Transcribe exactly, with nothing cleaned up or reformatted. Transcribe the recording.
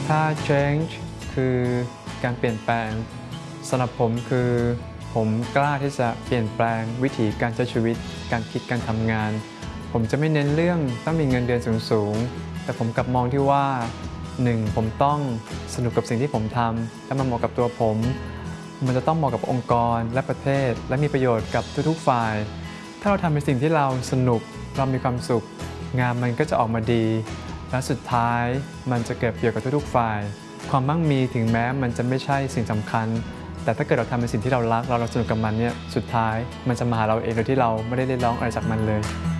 ถ้า change คือการเปลี่ยนแปลงสำหรับผมคือผมกล้าที่จะเปลี่ยนแปลงวิถีการใช้ชีวิตการคิดการทำงานผมจะไม่เน้นเรื่องต้องมีเงินเดือนสูงๆแต่ผมกลับมองที่ว่า หนึ่ง ผมต้องสนุกกับสิ่งที่ผมทำและมันเหมาะกับตัวผมมันจะต้องเหมาะกับองค์กรและประเทศและมีประโยชน์กับทุกๆฝ่ายถ้าเราทำในสิ่งที่เราสนุกเรามีความสุขงานมันก็จะออกมาดีและสุดท้ายมันจะเกิดประโยชน์กับทุกๆฝ่ายความมั่งมีถึงแม้มันจะไม่ใช่สิ่งสำคัญแต่ถ้าเกิดเราทำในสิ่งที่เรารักเราเราสนุกกับมันเนี่ยสุดท้ายมันจะมาหาเราเองโดยที่เราไม่ได้เรียกร้องอะไรจากมันเลย